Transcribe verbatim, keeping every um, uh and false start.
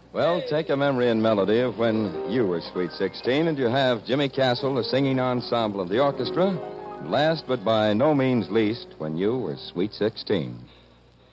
Well, take a memory and melody of when you were Sweet sixteen, and you have Jimmy Castle, the singing ensemble of the orchestra. And last, but by no means least, when you were Sweet sixteen.